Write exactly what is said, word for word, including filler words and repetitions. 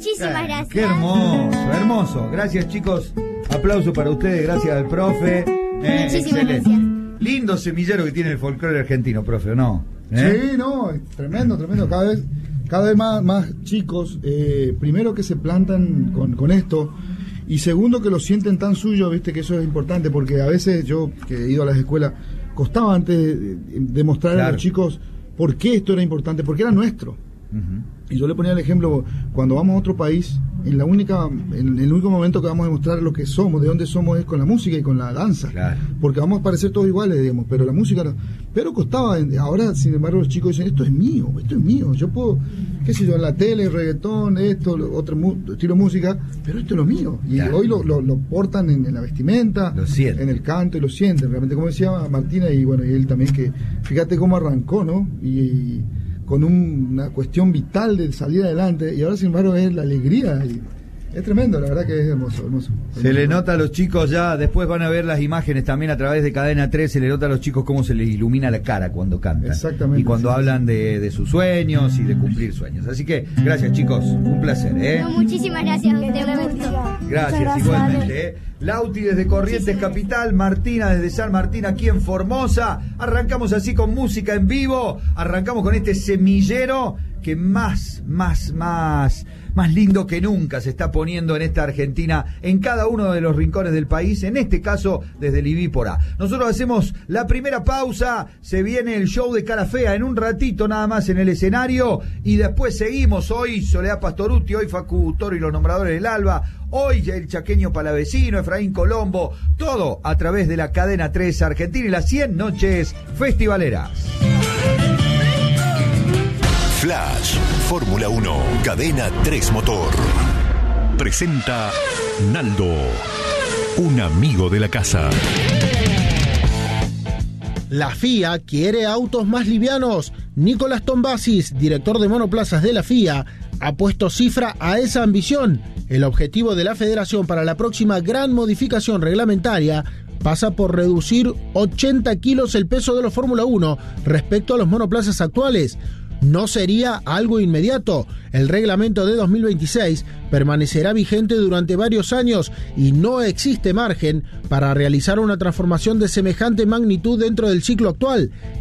Muchísimas Bueno, gracias. Qué hermoso, hermoso. Gracias, chicos. Aplauso para ustedes, gracias al profe. Eh, Muchísimas excelente. gracias. Lindo semillero que tiene el folclore argentino, profe, ¿o no? ¿Eh? Sí, no, es tremendo, tremendo. Cada vez, cada vez más, más chicos, eh, primero que se plantan con, con esto, y segundo que lo sienten tan suyo, viste, que eso es importante, porque a veces yo, que he ido a las escuelas, costaba antes de, de mostrar Claro. a los chicos por qué esto era importante, porque era nuestro. Uh-huh. Y yo le ponía el ejemplo, cuando vamos a otro país, en la única, en el único momento que vamos a demostrar lo que somos, de dónde somos, es con la música y con la danza. Claro. Porque vamos a parecer todos iguales, digamos, pero la música no. Pero costaba, ahora sin embargo los chicos dicen, esto es mío, esto es mío, yo puedo, qué sé yo, en la tele, reggaetón, esto, lo- otro mu- estilo de música, pero esto es lo mío. Y Claro. hoy lo, lo, lo portan en, en la vestimenta, Lo sienten. en el canto y lo sienten, realmente, como decía Martina, y bueno, y él también, que fíjate cómo arrancó, ¿no? Y, y con un- una cuestión vital de salir adelante, y ahora sin embargo es la alegría, y es tremendo, la verdad que es hermoso, hermoso. Se le nota a los chicos ya, después van a ver las imágenes también a través de Cadena tres, se le nota a los chicos cómo se les ilumina la cara cuando cantan. Exactamente, Y cuando sí. hablan de, de sus sueños y de cumplir sueños. Así que, gracias chicos, un placer, ¿eh? No, muchísimas gracias a usted, un gusto. Gracias, igualmente. ¿eh? Lauti desde Corrientes Capital, Martina desde San Martín, aquí en Formosa. Arrancamos así con música en vivo, arrancamos con este semillero que más, más, más, más lindo que nunca se está poniendo en esta Argentina, en cada uno de los rincones del país, en este caso desde el Ibípora. Nosotros hacemos la primera pausa, se viene el show de Cara Fea en un ratito nada más en el escenario, y después seguimos. Hoy Soledad Pastoruti, hoy Facu Toro y los nombradores del Alba, hoy el chaqueño Palavecino, Efraín Colombo, todo a través de la Cadena tres Argentina y las cien noches festivaleras. Flash, Fórmula uno, Cadena tres Motor. Presenta Naldo, un amigo de la casa. La F I A quiere autos más livianos. Nicolás Tombasis, director de monoplazas de la F I A, ha puesto cifra a esa ambición. El objetivo de la federación para la próxima gran modificación reglamentaria pasa por reducir ochenta kilos el peso de los Fórmula uno respecto a los monoplazas actuales. No sería algo inmediato. El reglamento de dos mil veintiséis permanecerá vigente durante varios años y no existe margen para realizar una transformación de semejante magnitud dentro del ciclo actual.